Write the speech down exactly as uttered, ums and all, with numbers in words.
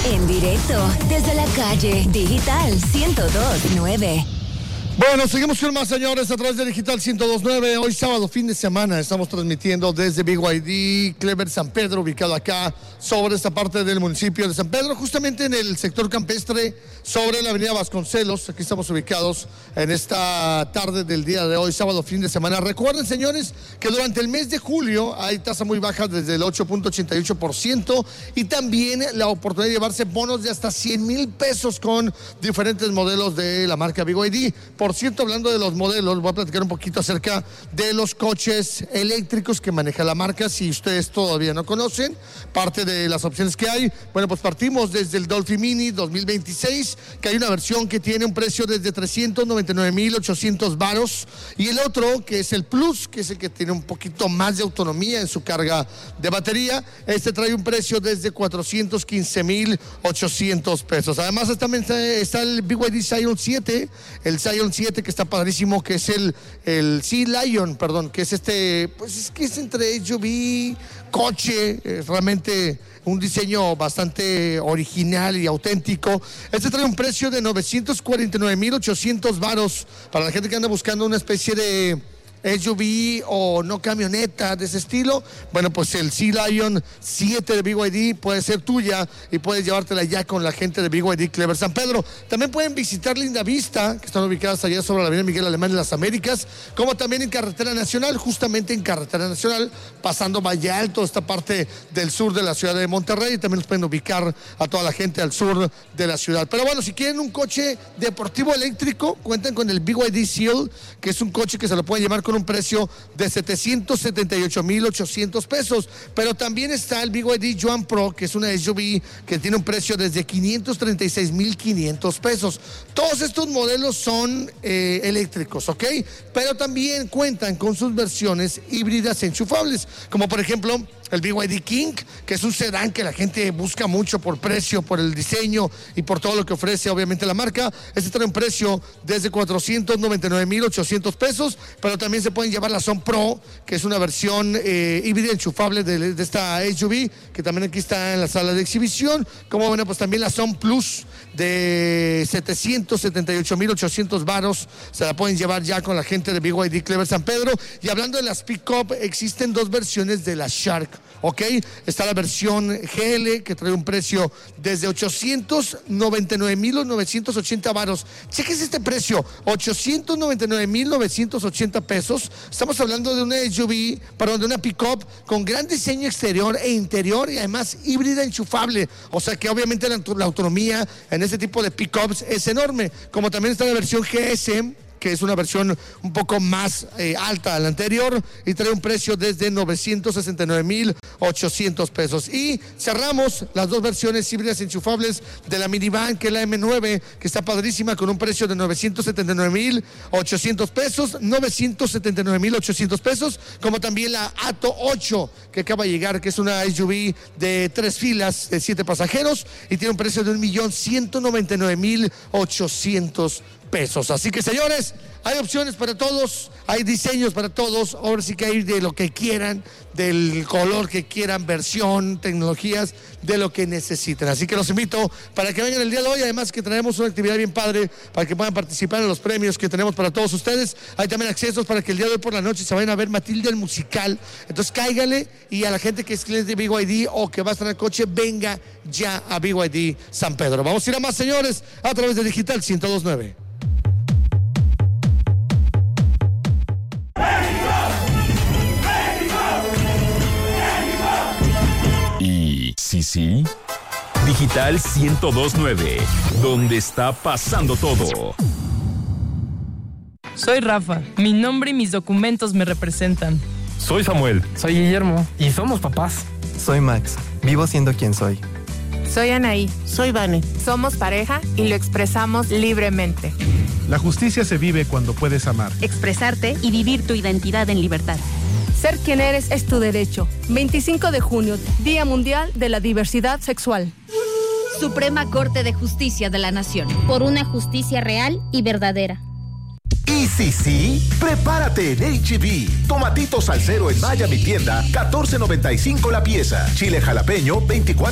En directo desde la calle Digital ciento dos punto nueve. Bueno, seguimos con más, señores, a través de Digital ciento dos punto nueve. Hoy sábado, fin de semana, estamos transmitiendo desde B Y D Clever San Pedro, ubicado acá sobre esta parte del municipio de San Pedro, justamente en el sector campestre, sobre la avenida Vasconcelos. Aquí estamos ubicados en esta tarde del día de hoy, sábado, fin de semana. Recuerden, señores, que durante el mes de julio hay tasa muy baja desde el ocho punto ochenta y ocho por ciento y también la oportunidad de llevarse bonos de hasta cien mil pesos con diferentes modelos de la marca B Y D. Por cierto, hablando de los modelos, voy a platicar un poquito acerca de los coches eléctricos que maneja la marca. Si ustedes todavía no conocen parte de las opciones que hay, bueno, pues partimos desde el Dolphin Mini dos mil veintiséis, que hay una versión que tiene un precio desde trescientos noventa y nueve mil ochocientos varos, y el otro, que es el Plus, que es el que tiene un poquito más de autonomía en su carga de batería. Este trae un precio desde cuatrocientos quince mil ochocientos pesos. Además, también está el B Y D Sion siete, el Sion siete, que está padrísimo, que es el, el Sea Lion, perdón, que es este, pues es que es entre S U V, coche, es realmente un diseño bastante original y auténtico. Este trae un precio de novecientos cuarenta y nueve mil ochocientos varos para la gente que anda buscando una especie de S U V o no camioneta de ese estilo. Bueno, pues el Sea Lion siete de B Y D puede ser tuya y puedes llevártela ya con la gente de B Y D Clever San Pedro. También pueden visitar Linda Vista, que están ubicadas allá sobre la avenida Miguel Alemán en las Américas, como también en Carretera Nacional, justamente en Carretera Nacional, pasando Valle Alto, esta parte del sur de la ciudad de Monterrey, y también los pueden ubicar a toda la gente al sur de la ciudad. Pero bueno, si quieren un coche deportivo eléctrico, cuentan con el B Y D Seal, que es un coche que se lo pueden llevar con un precio de setecientos setenta y ocho mil ochocientos pesos, pero también está el B Y D Yuan Pro, que es una S U V que tiene un precio desde quinientos treinta y seis mil quinientos pesos. Todos estos modelos son eh, eléctricos, ¿ok? Pero también cuentan con sus versiones híbridas enchufables, como por ejemplo el B Y D King, que es un sedán que la gente busca mucho por precio, por el diseño y por todo lo que ofrece obviamente la marca. Este trae un precio desde cuatrocientos noventa y nueve mil ochocientos pesos, pero también se pueden llevar la Son Pro, que es una versión eh, híbrida enchufable de, de esta S U V, que también aquí está en la sala de exhibición. Como bueno, pues también la Son Plus de setecientos setenta y ocho mil ochocientos varos, se la pueden llevar ya con la gente de B Y D Clever San Pedro. Y hablando de las pick-up, existen dos versiones de la Shark, ¿ok? Está la versión G L, que trae un precio desde ochocientos noventa y nueve mil novecientos ochenta varos. Chequense este precio, ochocientos noventa y nueve mil novecientos ochenta pesos. Estamos hablando de una S U V, perdón, de una pick-up con gran diseño exterior e interior, y además híbrida enchufable. O sea que obviamente la, la autonomía en este tipo de pick-ups es enorme. Como también está la versión G S, que es una versión un poco más eh, alta a la anterior, y trae un precio desde novecientos sesenta y nueve mil ochocientos pesos. Y cerramos las dos versiones híbridas enchufables de la minivan, que es la M nueve, que está padrísima, con un precio de novecientos setenta y nueve mil ochocientos pesos, novecientos setenta y nueve mil ochocientos pesos, como también la Atto ocho, que acaba de llegar, que es una S U V de tres filas de siete pasajeros y tiene un precio de un millón ciento noventa y nueve mil ochocientos pesos. Así que, señores, hay opciones para todos, hay diseños para todos. Ahora sí que hay de lo que quieran, del color que quieran, versión, tecnologías, de lo que necesiten. Así que los invito para que vengan el día de hoy. Además que traemos una actividad bien padre para que puedan participar en los premios que tenemos para todos ustedes. Hay también accesos para que el día de hoy por la noche se vayan a ver Matilde el musical. Entonces cáigale, y a la gente que es cliente de B Y D o que va a estar en el coche, venga ya a B Y D San Pedro. Vamos a ir a más, señores, a través de Digital ciento dos punto nueve. Sí, sí. Digital ciento dos punto nueve, donde está pasando todo. Soy Rafa. Mi nombre y mis documentos me representan. Soy Samuel. Soy Guillermo. Y somos papás. Soy Max. Vivo siendo quien soy. Soy Anaí. Soy Vane. Somos pareja y lo expresamos libremente. La justicia se vive cuando puedes amar, expresarte y vivir tu identidad en libertad. Ser quien eres es tu derecho. veinticinco de junio, Día Mundial de la Diversidad Sexual. Suprema Corte de Justicia de la Nación. Por una justicia real y verdadera. Y sí, sí, prepárate en H E B. Tomatitos al cero en Maya, mi tienda, catorce noventa y cinco la pieza. Chile jalapeño, veinticuatro.